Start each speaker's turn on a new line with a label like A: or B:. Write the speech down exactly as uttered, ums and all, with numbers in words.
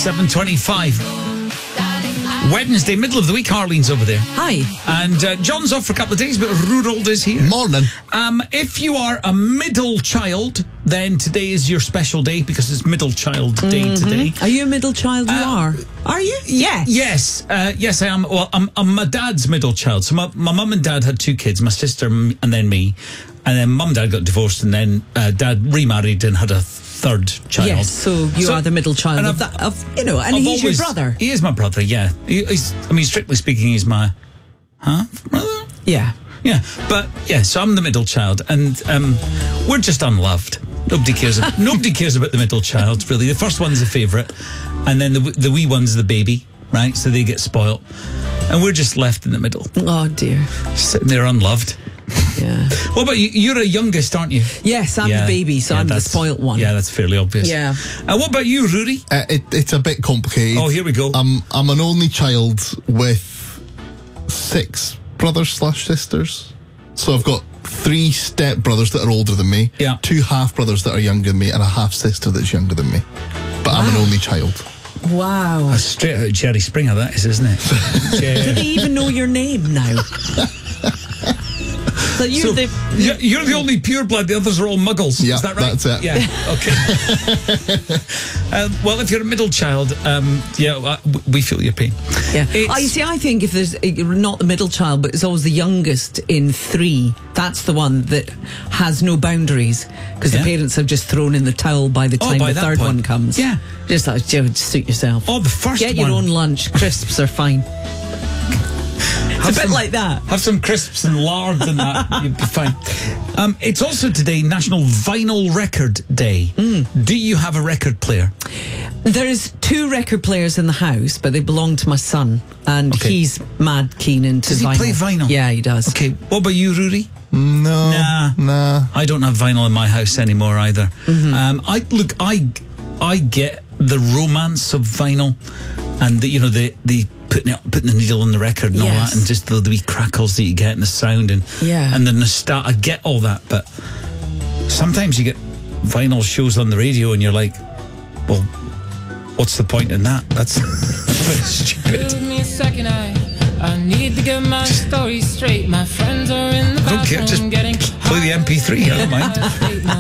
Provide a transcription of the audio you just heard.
A: seven twenty-five. Wednesday, middle of the week. Harleen's over there.
B: Hi.
A: And uh, John's off for a couple of days, but Rudolph is here.
C: Morning.
A: Um, if you are a middle child, then today is your special day because it's Middle Child Day
B: Mm-hmm.
A: today.
B: Are you a middle child? You
A: Uh,
B: are. Are you? Yes.
A: Yes, uh, yes, I am. Well, I'm, I'm my dad's middle child. So my, my mum and dad had two kids, my sister and then me. And then mum and dad got divorced, and then uh, dad remarried and had a third child.
B: Yes, so you
A: So-
B: are the middle child
A: and
B: of
A: I've-
B: that, of, you know, and
A: I've
B: he's
A: always-
B: your brother.
A: He is my brother, yeah. He, he's, I mean, strictly speaking, he's my half brother.
B: Yeah.
A: Yeah, but yeah, so I'm the middle child, and um, we're just unloved. Nobody cares. About, nobody cares about the middle child, really. The first one's the favourite, and then the the wee one's the baby, right? So they get spoilt, and we're just left in the middle,
B: Oh, dear.
A: sitting there unloved.
B: Yeah.
A: What about you? You're a youngest, aren't you?
B: Yes, I'm
A: Yeah,
B: the baby, so
A: yeah,
B: I'm the
A: that's-
B: spoilt one.
A: Yeah, that's fairly obvious.
B: Yeah.
A: Uh, what about you, Rory?
C: Uh, it, it's a bit complicated.
A: Oh, here we go.
C: I'm I'm an only child with six brothers slash sisters. So I've got three step brothers that are older than me,
A: Yeah.
C: two half brothers that are younger than me, and a half sister that's younger than me. But I'm an only child.
B: Wow.
A: That's straight out of Jerry Springer, that is, isn't it?
B: Do
A: Yeah.
B: they even know your name now? So you're
A: So,
B: the...
A: you're, you're the only pure blood, the others are all muggles.
C: Yeah,
A: is that right?
C: that's it.
A: Yeah, okay. um, well, if you're a middle child, um, yeah, uh, w- we feel your pain.
B: Yeah.
A: It's-
B: Oh, you see, I think if there's uh, not the middle child, but it's always the youngest in three, that's the one that has no boundaries because
A: Yeah.
B: the parents have just thrown in the towel by the
A: Oh,
B: time
A: by
B: the
A: that
B: third
A: point.
B: one comes.
A: Yeah.
B: Just like, just suit yourself.
A: Oh, the first
B: Get
A: one.
B: your own lunch. Crisps are fine. It's a bit
A: some-
B: like that.
A: Have some crisps and lard and that. You'd be fine. Um, it's also today National Vinyl Record Day.
B: Mm.
A: Do you have a record player?
B: There's two record players in the house, but they belong to my son, and
A: Okay.
B: he's mad keen into
A: Does he
B: vinyl.
A: play vinyl?
B: Yeah, he does.
A: Okay, what about you, Rory?
C: No.
A: Nah.
C: Nah.
A: I don't have vinyl in my house anymore either.
B: Mm-hmm.
A: Um, I look, I, I get the romance of vinyl, and the, you know the the putting it, putting the needle on the record and all
B: Yes.
A: that, and just the, the wee crackles that you get and the sound and
B: Yeah.
A: and the nostalgia. I get all that, but sometimes you get vinyl shows on the radio, and you're like, well, what's the point in that? That's stupid.
D: Give me a second, I, I need to get my story straight. My friends are in the
A: I don't care,
D: bathroom
A: just
D: getting
A: play the M P three. I don't mind.
D: high.